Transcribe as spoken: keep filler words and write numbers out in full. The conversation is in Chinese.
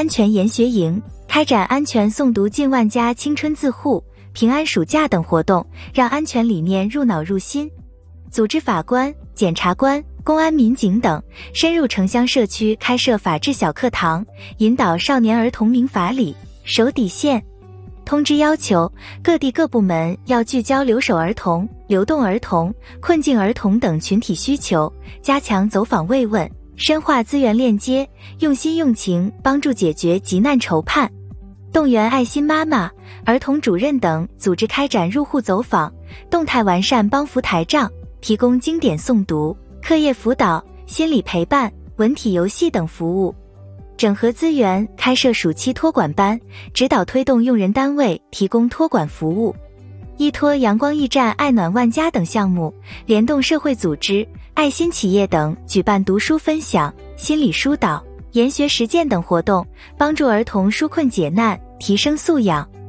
安全研学营，开展安全诵读近万家青春自护、平安暑假等活动，让安全理念入脑入心。组织法官、检察官、公安民警等深入城乡社区开设法治小课堂，引导少年儿童明法理、守底线。通知要求，各地各部门要聚焦留守儿童、流动儿童、困境儿童等群体需求，加强走访慰问，深化资源链接，用心用情帮助解决急难愁盼。动员爱心妈妈、儿童主任等组织开展入户走访，动态完善帮扶台账，提供经典诵读、课业辅导、心理陪伴、文体游戏等服务。整合资源，开设暑期托管班，指导推动用人单位提供托管服务。依托阳光驿站、爱暖万家等项目，联动社会组织、爱心企业等举办读书分享、心理疏导、研学实践等活动，帮助儿童纾困解难，提升素养。